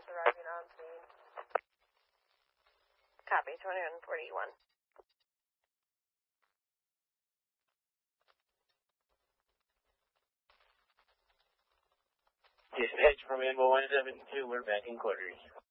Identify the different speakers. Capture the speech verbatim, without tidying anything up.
Speaker 1: arriving on scene. Copy, twenty-one forty-one.
Speaker 2: Dispatch from Invo one seven two, we're back in quarters.